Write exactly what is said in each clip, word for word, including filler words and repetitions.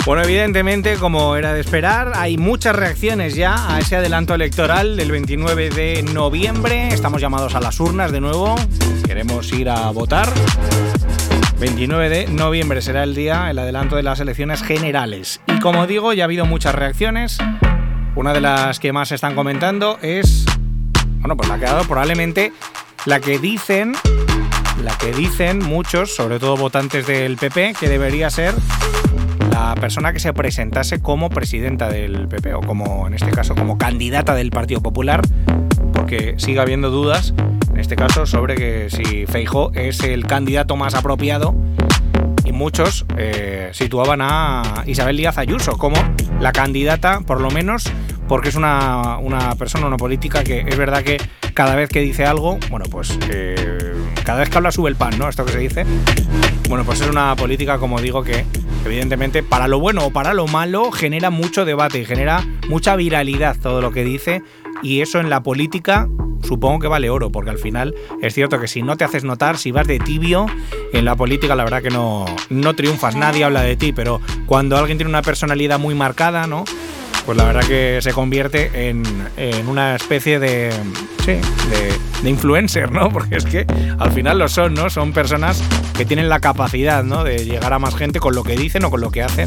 Bueno, evidentemente, como era de esperar, hay muchas reacciones ya a ese adelanto electoral del veintinueve de noviembre. Estamos llamados a las urnas de nuevo. Queremos ir a votar. veintinueve de noviembre será el día, el adelanto de las elecciones generales. Y como digo, ya ha habido muchas reacciones. Una de las que más se están comentando es, bueno, pues ha quedado probablemente la que dicen, la que dicen muchos, sobre todo votantes del P P, que debería ser la persona que se presentase como presidenta del P P, o como, en este caso, como candidata del Partido Popular, porque sigue habiendo dudas, en este caso, sobre que si Feijóo es el candidato más apropiado, y muchos eh, situaban a Isabel Díaz Ayuso como la candidata, por lo menos, porque es una, una persona, una política que es verdad que cada vez que dice algo, bueno, pues eh, cada vez que habla sube el pan, ¿no? Esto que se dice. Bueno, pues es una política, como digo, que evidentemente para lo bueno o para lo malo genera mucho debate y genera mucha viralidad todo lo que dice, y eso en la política supongo que vale oro, porque al final es cierto que si no te haces notar, si vas de tibio en la política, la verdad que no, no triunfas, nadie habla de ti, pero cuando alguien tiene una personalidad muy marcada, ¿no? Pues la verdad que se convierte en, en una especie de, sí, de, de influencer, ¿no? Porque es que al final lo son, ¿no? Son personas que tienen la capacidad, ¿no?, de llegar a más gente con lo que dicen o con lo que hacen,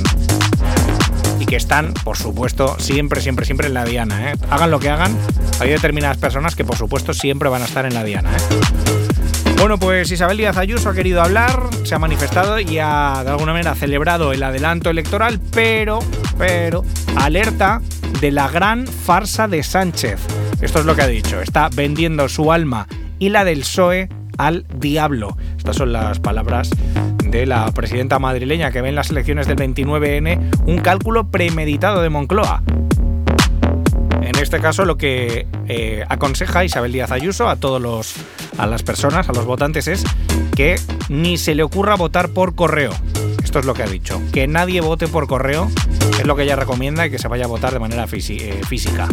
y que están, por supuesto, siempre, siempre, siempre en la diana, ¿eh? Hagan lo que hagan, hay determinadas personas que, por supuesto, siempre van a estar en la diana, ¿eh? Bueno, pues Isabel Díaz Ayuso ha querido hablar, se ha manifestado y ha, de alguna manera, celebrado el adelanto electoral, pero, pero, alerta de la gran farsa de Sánchez. Esto es lo que ha dicho, está vendiendo su alma y la del P S O E al diablo. Estas son las palabras de la presidenta madrileña, que ve en las elecciones del veintinueve ene un cálculo premeditado de Moncloa. En este caso, lo que eh, aconseja Isabel Díaz Ayuso a todos los, a las personas, a los votantes, es que ni se le ocurra votar por correo. Esto es lo que ha dicho, que nadie vote por correo, es lo que ella recomienda, y que se vaya a votar de manera fisi- eh, física.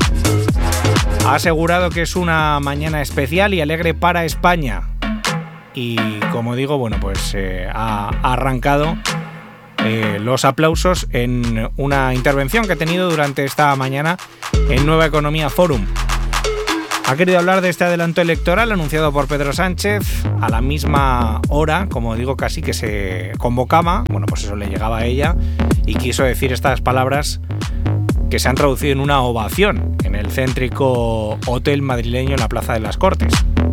Ha asegurado que es una mañana especial y alegre para España. Y como digo, bueno, pues eh, ha, ha arrancado eh, los aplausos en una intervención que ha tenido durante esta mañana en Nueva Economía Forum. Ha querido hablar de este adelanto electoral anunciado por Pedro Sánchez a la misma hora, como digo, casi que se convocaba. Bueno, pues eso le llegaba a ella, y quiso decir estas palabras que se han traducido en una ovación en el céntrico hotel madrileño en la Plaza de las Cortes.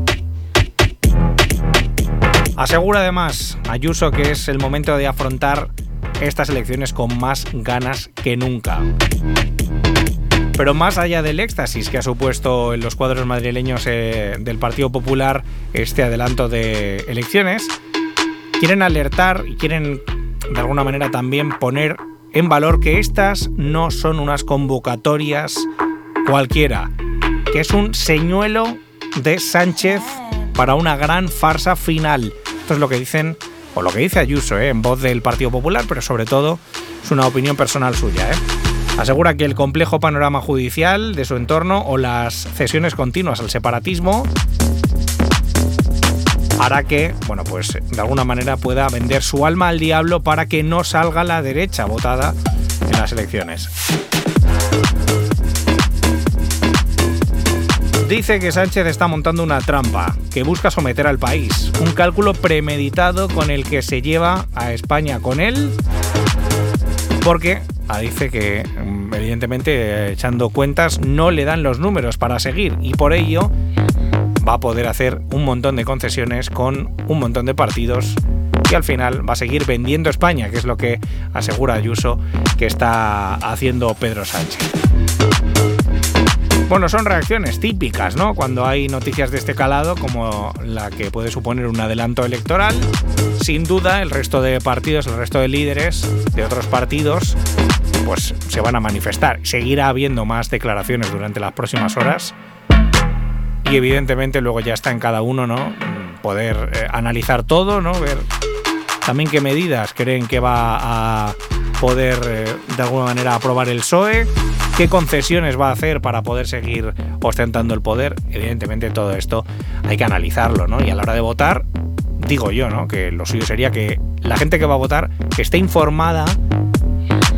Asegura además Ayuso que es el momento de afrontar estas elecciones con más ganas que nunca. Pero más allá del éxtasis que ha supuesto en los cuadros madrileños eh, del Partido Popular este adelanto de elecciones, quieren alertar y quieren de alguna manera también poner en valor que estas no son unas convocatorias cualquiera, que es un señuelo de Sánchez para una gran farsa final. Esto es lo que dicen, o lo que dice Ayuso, ¿eh?, en voz del Partido Popular, pero sobre todo es una opinión personal suya, ¿eh? Asegura que el complejo panorama judicial de su entorno o las cesiones continuas al separatismo hará que, bueno, pues de alguna manera pueda vender su alma al diablo para que no salga la derecha votada en las elecciones. Dice que Sánchez está montando una trampa que busca someter al país, un cálculo premeditado con el que se lleva a España con él, porque ah, dice que evidentemente echando cuentas no le dan los números para seguir, y por ello va a poder hacer un montón de concesiones con un montón de partidos, y al final va a seguir vendiendo España, que es lo que asegura Ayuso que está haciendo Pedro Sánchez. Bueno, son reacciones típicas, ¿no?, cuando hay noticias de este calado, como la que puede suponer un adelanto electoral. Sin duda, el resto de partidos, el resto de líderes de otros partidos, pues se van a manifestar. Seguirá habiendo más declaraciones durante las próximas horas. Y evidentemente luego ya está en cada uno, ¿no?, poder eh, analizar todo, ¿no?, ver también qué medidas creen que va a poder eh, de alguna manera aprobar el P S O E, qué concesiones va a hacer para poder seguir ostentando el poder. Evidentemente todo esto hay que analizarlo, ¿no? Y a la hora de votar, digo yo, ¿no?, que lo suyo sería que la gente que va a votar que esté informada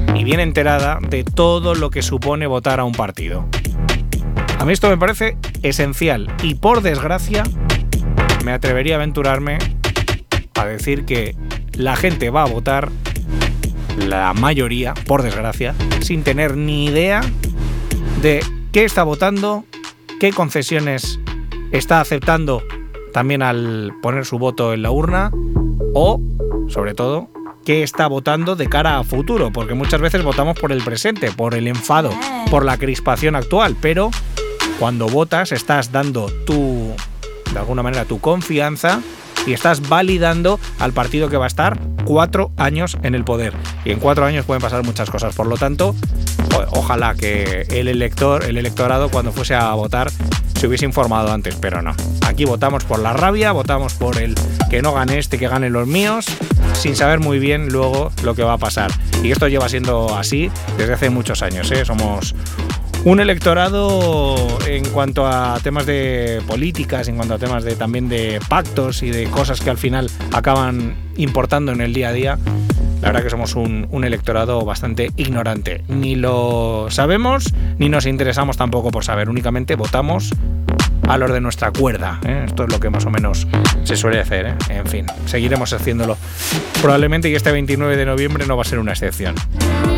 y bien enterada de todo lo que supone votar a un partido. A mí esto me parece esencial y, por desgracia, me atrevería a aventurarme a decir que la gente va a votar, la mayoría, por desgracia, sin tener ni idea de qué está votando, qué concesiones está aceptando también al poner su voto en la urna o, sobre todo, qué está votando de cara a futuro, porque muchas veces votamos por el presente, por el enfado, por la crispación actual, pero cuando votas estás dando tu, de alguna manera, tu confianza y estás validando al partido que va a estar cuatro años en el poder. Y en cuatro años pueden pasar muchas cosas. Por lo tanto, o- ojalá que el elector, el electorado, cuando fuese a votar, se hubiese informado antes, pero no. Aquí votamos por la rabia, votamos por el que no gane este, que ganen los míos, sin saber muy bien luego lo que va a pasar. Y esto lleva siendo así desde hace muchos años, ¿eh? Somos un electorado en cuanto a temas de políticas, en cuanto a temas de también de pactos y de cosas que al final acaban importando en el día a día. La verdad que somos un, un electorado bastante ignorante. Ni lo sabemos, ni nos interesamos tampoco por saber. Únicamente votamos a los de nuestra cuerda, ¿eh? Esto es lo que más o menos se suele hacer, ¿eh? En fin, seguiremos haciéndolo probablemente, y este veintinueve de noviembre no va a ser una excepción.